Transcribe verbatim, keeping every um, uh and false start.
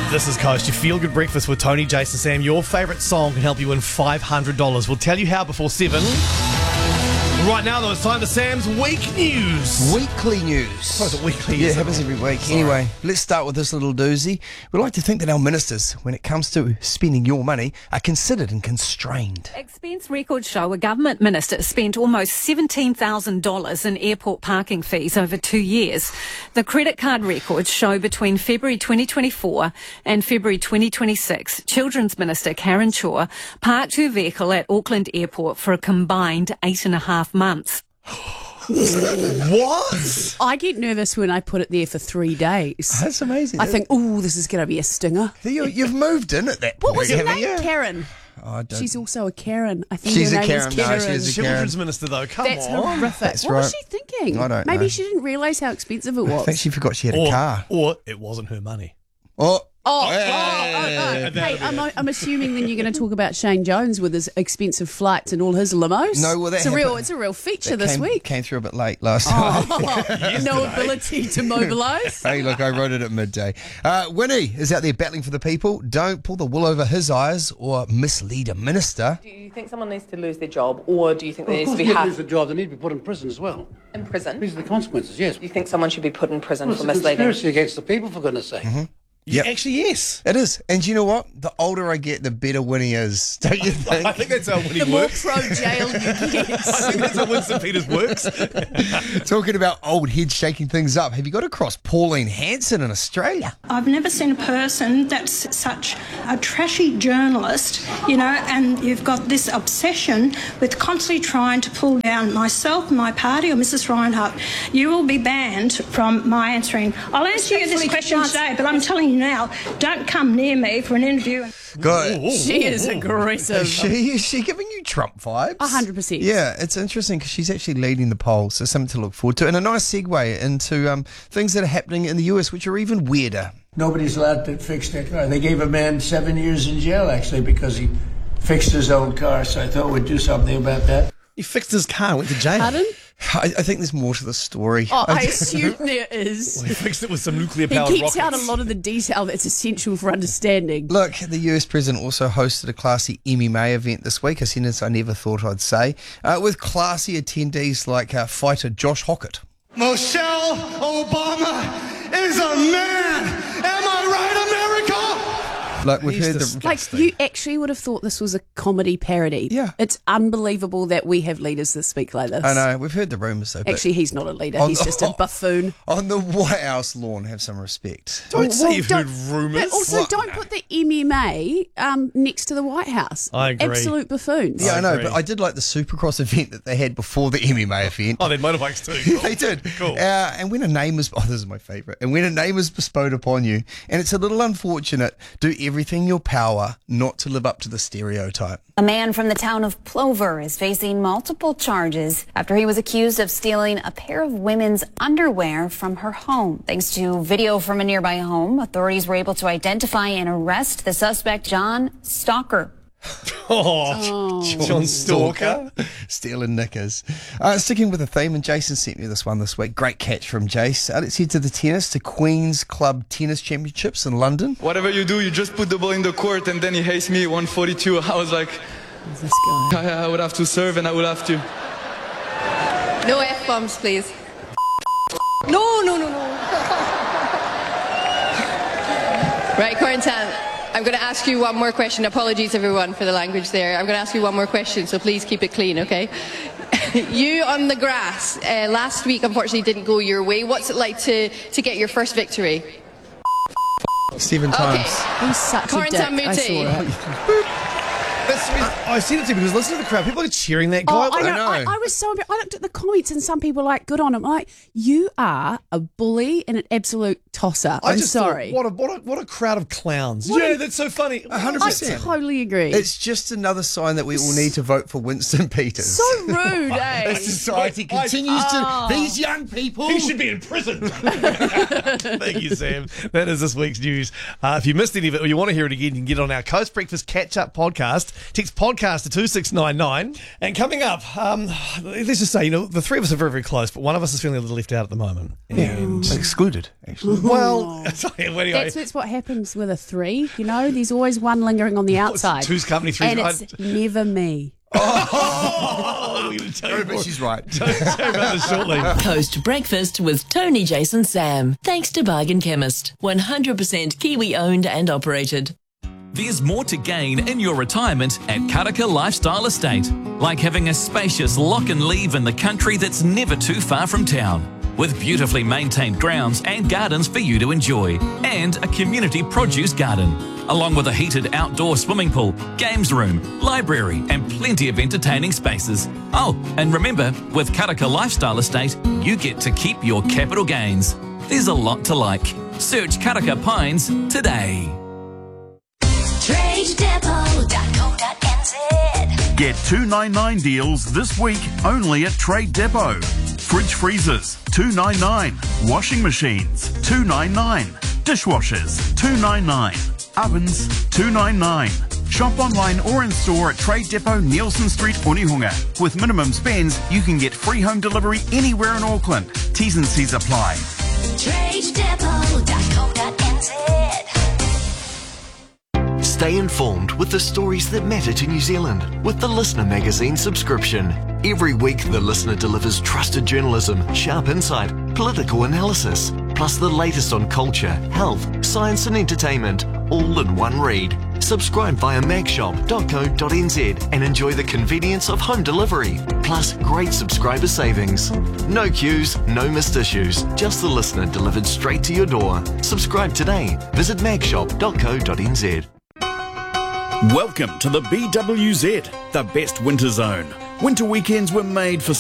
This is Coast, your feel-good breakfast with Tony, Jason, Sam. Your favourite song can help you win five hundred dollars. We'll tell you how before seven. Right now, though, it's time for Sam's Week News. Weekly news. Oh, is it weekly? Yeah, it Is it? happens every week. Sorry. Anyway, let's start with this little doozy. We like to think that our ministers, when it comes to spending your money, are considered and constrained. Expense records show a government minister spent almost seventeen thousand dollars in airport parking fees over two years. The credit card records show between February twenty twenty-four and February twenty twenty-six, Children's Minister Karen Chor parked her vehicle at Auckland Airport for a combined eight and a half months. What? I get nervous when I put it there for three days. That's amazing. I think, oh, this is going to be a stinger. You, you've moved in at that What point, was her haven't name? you? Karen. Oh, I don't- She's also a Karen. I think She's her a name Karen. is No, Karen. she's a Children's Karen. Minister, though. Come That's on. horrific. That's what was right. she thinking? I don't Maybe know. she didn't realise how expensive it was. I think she forgot she had a Or, car. or it wasn't her money. Oh, Oh, oh, Hey. oh, oh. That'll Hey, be I'm, it. I'm assuming then you're going to talk about Shane Jones with his expensive flights and all his limos. No, well, that it's a real, happened- it's a real feature that this came, week. came through a bit late last night. Oh, no ability to mobilise. Hey, look, I wrote it at midday. Uh, Winnie is out there battling for the people. Don't pull the wool over his eyes or mislead a minister. Do you think someone needs to lose their job, or do you think there Well, of needs to course, be they lose half the job. They need to be put in prison as well. in prison? These are the consequences. Yes. Do you think someone should be put in prison Well, for it's a misleading? conspiracy against the people, for goodness' sake. Yep. Actually, yes. It is. And you know what? The older I get, the better Winnie is. Don't you think? I think that's how Winnie The more works. pro jail you get. I think that's how Winston Peters works. Talking about old heads shaking things up, have you got across Pauline Hanson in Australia? I've never seen a person that's such a trashy journalist, you know, and you've got this obsession with constantly trying to pull down myself, my party, or Missus Reinhardt. You will be banned from my answering. I'll answer you this question today, but I'm telling you now, don't come near me for an interview. Good. She is aggressive. Is she, is she giving you Trump vibes? A hundred percent. Yeah, it's interesting because she's actually leading the polls, so something to look forward to. And a nice segue into um, things that are happening in the U S, which are even weirder. Nobody's allowed to fix their car. They gave a man seven years in jail, actually, because he fixed his own car, so I thought we'd do something about that. He fixed his car, went to jail. Pardon? I, I think there's more to the story. Oh, I assume there is. He fixed it with some He nuclear-powered keeps rockets. out a lot of the detail that's essential for understanding. Look, the U S president also hosted a classy M M A event this week, a sentence I never thought I'd say, uh, with classy attendees like uh, fighter Josh Hockett. Michelle Obama is a man. Am I right, America? Like we've He's heard the, disgusting. Like, you actually would have thought this was a comedy parody. Yeah. It's unbelievable that we have leaders that speak like this. I know, we've heard the rumours though. but Actually, he's not a leader. On He's the- just a buffoon. on the White House lawn, have some respect. Don't say Well, you've don't- heard rumours. But also, What? don't put the M M A um, next to the White House. I agree. Absolute buffoons. Yeah, I, know, agree. but I did like the Supercross event that they had before the M M A event. Oh, they had motorbikes too. Cool. They did. Cool. Uh, and when a name is, oh, this is my favourite. And when a name is bestowed upon you, and it's a little unfortunate, do everything in your power not to live up to the stereotype. A man from the town of Plover is facing multiple charges after he was accused of stealing a pair of women's underwear from her home. Thanks to video from a nearby home, authorities were able to identify and arrest the suspect, John Stalker. Oh, John Stalker. Stealing knickers. Uh, sticking with the theme, and Jason sent me this one this week. Great catch from Jace. Uh, let's head to the tennis, to Queen's Club Tennis Championships in London. Whatever you do, you just put the ball in the court, and then he hates me one forty-two. I was like, This guy. I, I would have to serve, and I would have to. No F-bombs, please. No, no, no, no. Right, Corentin, I'm going to ask you one more question. Apologies, everyone, for the language there. I'm going to ask you one more question, so please keep it clean, okay? You on the grass uh, last week, unfortunately, didn't go your way. What's it like to, to get your first victory? Seven times. He's such a dick. Corentin I saw Moutet. it. I, I seen it too because listen to the crowd. People are cheering that guy. Oh, I on. know. know. I, I was so. I looked at the comments and some people were like, "Good on him." I'm like, you are a bully and an absolute tosser. I I'm just sorry. Thought, what a what a what a crowd of clowns. What yeah, a- that's so funny. A hundred I percent. totally agree. It's just another sign that we all need to vote for Winston Peters. so rude, eh? As society I- continues Oh. to. These young people. He should be in prison. Thank you, Sam. That is this week's news. Uh, if you missed any of it or you want to hear it again, you can get it on our Coast Breakfast Catch-Up podcast. Text podcast to two six nine nine. And coming up, um, let's just say, you know, the three of us are very, very close, but one of us is feeling a little left out at the moment. And Excluded, actually. Well, anyway. That's, that's what happens with a three, you know. There's always one lingering on the outside. Two's company, three's and right. it's never me. Oh, we're going to tell you No, but more. she's right. Tell you about this shortly. Coast Breakfast with Tony, Jason, Sam. Thanks to Bargain Chemist. one hundred percent Kiwi owned and operated. There's more to gain in your retirement at Karaka Lifestyle Estate, like having a spacious lock and leave in the country that's never too far from town, with beautifully maintained grounds and gardens for you to enjoy, and a community produce garden, along with a heated outdoor swimming pool, games room, library, and plenty of entertaining spaces. Oh, and remember, with Karaka Lifestyle Estate, you get to keep your capital gains. There's a lot to like. Search Karaka Pines today. trade depot dot co dot n z. Get two ninety-nine deals this week only at Trade Depot. Fridge freezers, two ninety-nine. Washing machines, two ninety-nine. Dishwashers, two ninety-nine. Ovens, two ninety-nine. Shop online or in store at Trade Depot, Nielsen Street, Onehunga. With minimum spends, you can get free home delivery anywhere in Auckland. T's and C's apply. trade depot dot co dot n z. Stay informed with the stories that matter to New Zealand with the Listener magazine subscription. Every week, The Listener delivers trusted journalism, sharp insight, political analysis, plus the latest on culture, health, science and entertainment, all in one read. Subscribe via magshop dot co dot n z and enjoy the convenience of home delivery, plus great subscriber savings. No queues, no missed issues, just The Listener delivered straight to your door. Subscribe today. Visit magshop dot co dot n z. Welcome to the B W Z, the best winter zone. Winter weekends were made for